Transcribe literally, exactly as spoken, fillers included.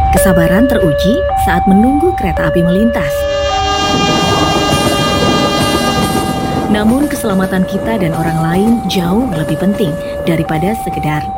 Kesabaran teruji saat menunggu kereta api melintas. Namun keselamatan kita dan orang lain jauh lebih penting daripada sekedar